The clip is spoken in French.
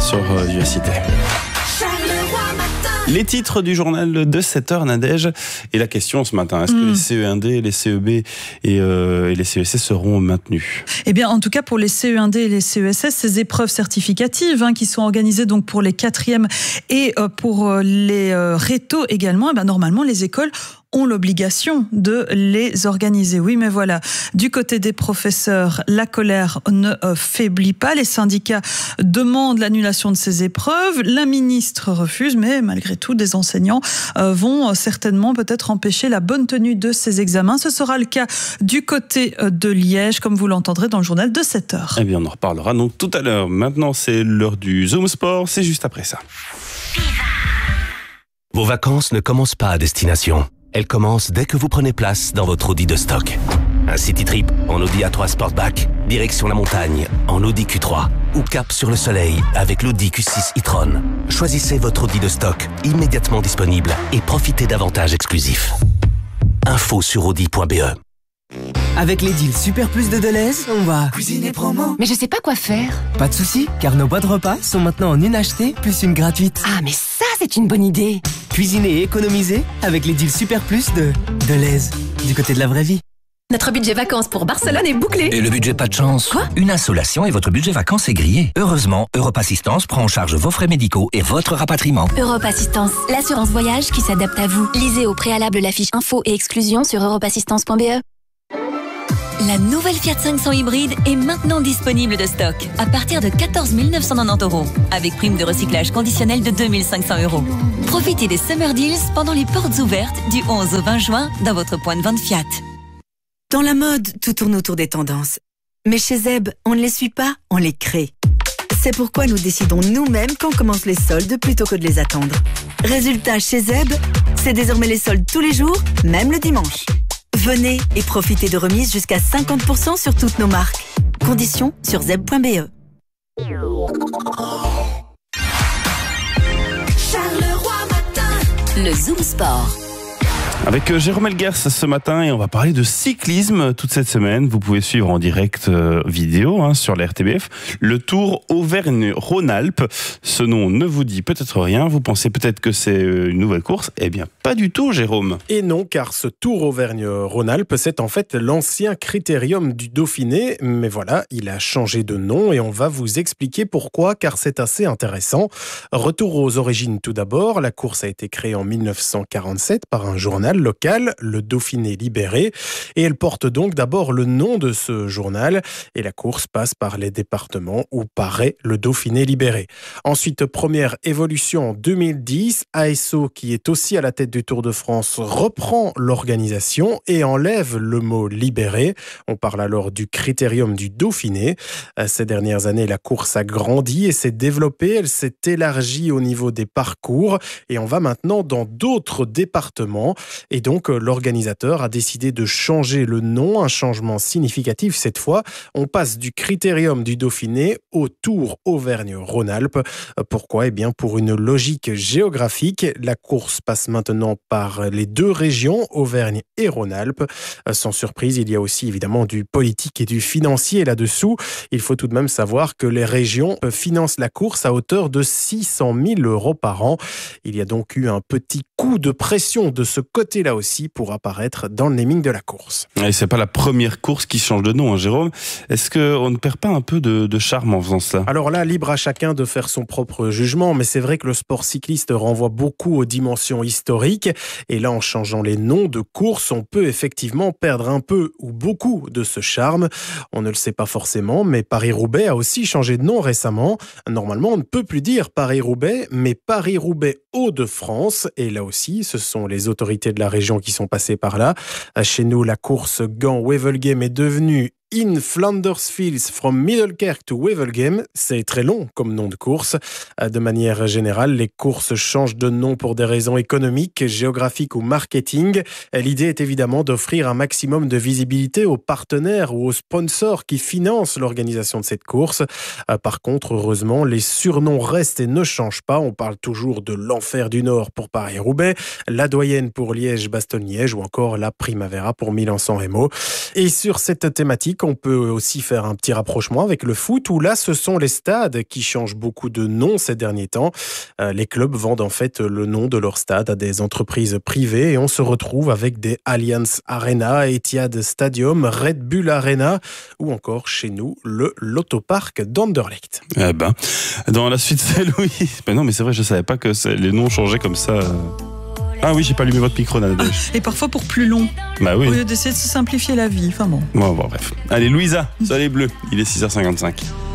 sur Vivacité. Les titres du journal de 7h, Nadège. Et la question ce matin, est-ce que les CE1D, les CEB et les CESS seront maintenus? Eh bien, en tout cas, pour les CE1D et les CESS, ces épreuves certificatives qui sont organisées donc pour les 4e et pour les rétos également, normalement, les écoles ont l'obligation de les organiser. Oui, mais voilà, du côté des professeurs, la colère ne faiblit pas. Les syndicats demandent l'annulation de ces épreuves. La ministre refuse, mais malgré tout, des enseignants vont certainement peut-être empêcher la bonne tenue de ces examens. Ce sera le cas du côté de Liège, comme vous l'entendrez dans le journal de 7h. Eh bien, on en reparlera donc tout à l'heure. Maintenant, c'est l'heure du Zoom Sport. C'est juste après ça. Vos vacances ne commencent pas à destination. Elle commence dès que vous prenez place dans votre Audi de stock. Un city trip en Audi A3 Sportback, direction la montagne en Audi Q3 ou cap sur le soleil avec l'Audi Q6 e-tron. Choisissez votre Audi de stock immédiatement disponible et profitez d'avantages exclusifs. Info sur audi.be. Avec les deals Super Plus de Deleuze, on va cuisiner promo. Mais je sais pas quoi faire. Pas de soucis, car nos boîtes repas sont maintenant en une achetée plus une gratuite. Ah, mais ça, c'est une bonne idée. Cuisiner et économiser avec les deals Super Plus de Deleuze. Du côté de la vraie vie. Notre budget vacances pour Barcelone est bouclé. Et le budget pas de chance. Quoi? Une insolation et votre budget vacances est grillé. Heureusement, Europe Assistance prend en charge vos frais médicaux et votre rapatriement. Europe Assistance, l'assurance voyage qui s'adapte à vous. Lisez au préalable la fiche info et exclusion sur europeassistance.be. La nouvelle Fiat 500 hybride est maintenant disponible de stock à partir de 14 990 €, avec prime de recyclage conditionnelle de 2 500 €. Profitez des Summer Deals pendant les portes ouvertes du 11 au 20 juin dans votre point de vente Fiat. Dans la mode, tout tourne autour des tendances. Mais chez Zeb, on ne les suit pas, on les crée. C'est pourquoi nous décidons nous-mêmes quand commencent les soldes plutôt que de les attendre. Résultat, chez Zeb, c'est désormais les soldes tous les jours, même le dimanche. Venez et profitez de remises jusqu'à 50% sur toutes nos marques. Conditions sur zeb.be. Le Zoom Sport. Avec Jérôme Elguers ce matin, et on va parler de cyclisme toute cette semaine. Vous pouvez suivre en direct vidéo sur la RTBF le Tour Auvergne-Rhône-Alpes. Ce nom ne vous dit peut-être rien. Vous pensez peut-être que c'est une nouvelle course. Eh bien, pas du tout, Jérôme. Et non, car ce Tour Auvergne-Rhône-Alpes, c'est en fait l'ancien Critérium du Dauphiné. Mais voilà, il a changé de nom et on va vous expliquer pourquoi, car c'est assez intéressant. Retour aux origines tout d'abord. La course a été créée en 1947 par un journal local, le Dauphiné Libéré, et elle porte donc d'abord le nom de ce journal, et la course passe par les départements où paraît le Dauphiné Libéré. Ensuite, première évolution en 2010, ASO, qui est aussi à la tête du Tour de France, reprend l'organisation et enlève le mot libéré. On parle alors du Critérium du Dauphiné. Ces dernières années, la course a grandi et s'est développée, elle s'est élargie au niveau des parcours, et on va maintenant dans d'autres départements. Et donc, l'organisateur a décidé de changer le nom, un changement significatif cette fois. On passe du Critérium du Dauphiné au Tour Auvergne-Rhône-Alpes. Pourquoi ? Eh bien, pour une logique géographique. La course passe maintenant par les deux régions, Auvergne et Rhône-Alpes. Sans surprise, il y a aussi évidemment du politique et du financier là-dessous. Il faut tout de même savoir que les régions financent la course à hauteur de 600 000 € par an. Il y a donc eu un petit coup de pression de ce côté-là aussi pour apparaître dans le naming de la course. Et c'est pas la première course qui change de nom, Jérôme. Est-ce qu'on ne perd pas un peu de charme en faisant cela ? Alors là, libre à chacun de faire son propre jugement, mais c'est vrai que le sport cycliste renvoie beaucoup aux dimensions historiques. Et là, en changeant les noms de courses, on peut effectivement perdre un peu ou beaucoup de ce charme. On ne le sait pas forcément, mais Paris-Roubaix a aussi changé de nom récemment. Normalement, on ne peut plus dire Paris-Roubaix, mais Paris-Roubaix Hauts-de-France. Et là aussi, ce sont les autorités de la région qui sont passées par là. Chez nous, la course Gand-Wevelgem est devenue In Flanders Fields from Middelkerk to Wevelgem. C'est très long comme nom de course. De manière générale, les courses changent de nom pour des raisons économiques, géographiques ou marketing. L'idée est évidemment d'offrir un maximum de visibilité aux partenaires ou aux sponsors qui financent l'organisation de cette course. Par contre, heureusement, les surnoms restent et ne changent pas. On parle toujours de l'Enfer du Nord pour Paris-Roubaix, la Doyenne pour Liège-Bastogne-Liège ou encore la Primavera pour Milan-San Remo. Et sur cette thématique, musique, on peut aussi faire un petit rapprochement avec le foot, où là, ce sont les stades qui changent beaucoup de nom ces derniers temps. Les clubs vendent en fait le nom de leur stade à des entreprises privées et on se retrouve avec des Allianz Arena, Etihad Stadium, Red Bull Arena ou encore chez nous, le Lottopark d'Anderlecht. Eh ben, dans la suite, c'est Louis. Ben non, mais c'est vrai, je savais pas que les noms changeaient comme ça. Ah oui, j'ai pas allumé votre micro, Nadège. Et parfois pour plus long. Bah oui. Au lieu d'essayer de se simplifier la vie. Enfin bon. Bon, bref. Allez, Louisa, soleil bleu. Il est 6h55.